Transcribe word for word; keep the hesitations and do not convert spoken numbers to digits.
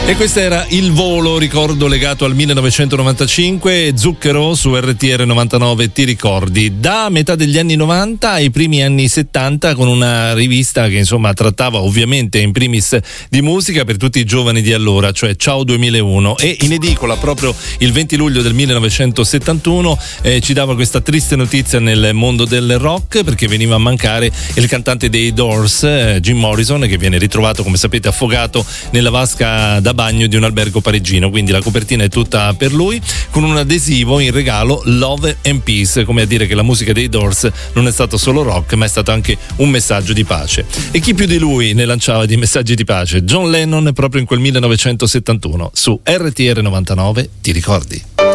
E questo era Il Volo, ricordo legato al millenovecentonovantacinque, Zucchero su R T R novantanove, ti ricordi? Da metà degli anni novanta ai primi anni settanta, con una rivista che insomma trattava ovviamente in primis di musica per tutti i giovani di allora, cioè Ciao duemilauno, e in edicola proprio il venti luglio del millenovecentosettantuno eh, ci dava questa triste notizia nel mondo del rock, perché veniva a mancare il cantante dei Doors, eh, Jim Morrison, che viene ritrovato, come sapete, affogato nella vasca da bagno di un albergo parigino, quindi la copertina è tutta per lui, con un adesivo in regalo Love and Peace, come a dire che la musica dei Doors non è stato solo rock ma è stato anche un messaggio di pace. E chi più di lui ne lanciava di messaggi di pace? John Lennon, proprio in quel millenovecentosettantuno su R T R novantanove, ti ricordi?